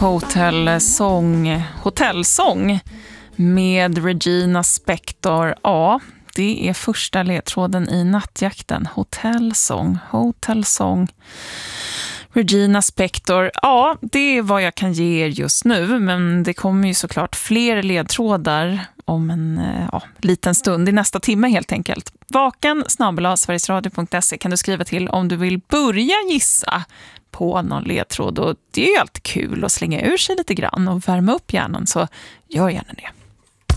Hotellsång med Regina Spektor. Ja, det är första ledtråden i nattjakten. Hotellsång. Regina Spektor. Ja, det är vad jag kan ge er just nu. Men det kommer ju såklart fler ledtrådar om en liten stund i nästa timme helt enkelt. vaken@sverigesradio.se kan du skriva till om du vill börja gissa på någon ledtråd. Och det är ju alltid kul att slänga ur sig lite grann och värma upp hjärnan, så gör gärna det.